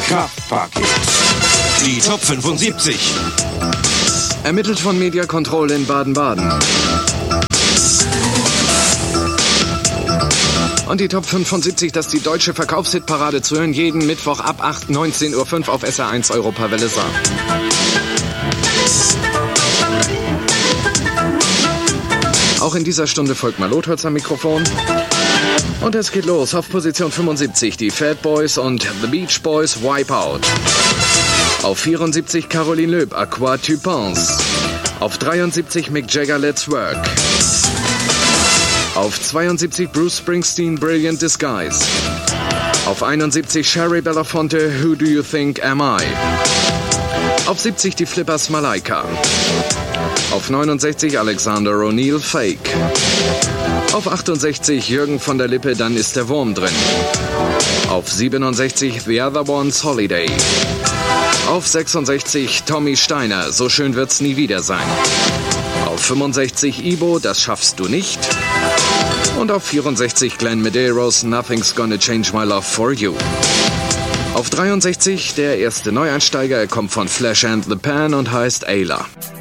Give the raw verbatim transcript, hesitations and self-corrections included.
Kraftpaket. Die Top fünfundsiebzig. Ermittelt von Media Control in Baden-Baden. Und die Top fünfundsiebzig, das ist die deutsche Verkaufshitparade zu hören, jeden Mittwoch ab acht, neunzehn Uhr fünf auf S R eins Europa Welle Saar. Auch in dieser Stunde folgt mal Lothholz am Mikrofon. Und es geht los auf Position fünfundsiebzig, die Fat Boys und The Beach Boys Wipeout. Auf vierundsiebzig Caroline Loeb, À quoi tu penses. Auf dreiundsiebzig Mick Jagger, Let's Work. Auf zweiundsiebzig Bruce Springsteen, Brilliant Disguise. Auf einundsiebzig Sherry Belafonte, Who Do You Think Am I? Auf siebzig die Flippers, Malaika. Auf neunundsechzig Alexander O'Neill, Fake. Auf achtundsechzig Jürgen von der Lippe, Dann ist der Wurm drin. Auf siebenundsechzig The Other Ones, Holiday. Auf sechsundsechzig Tommy Steiner, So schön wird's nie wieder sein. Auf fünfundsechzig Ibo, Das schaffst du nicht. Und auf vierundsechzig Glenn Medeiros, Nothing's Gonna Change My Love for You. Auf dreiundsechzig der erste Neueinsteiger, er kommt von Flash and the Pan und heißt Ayla.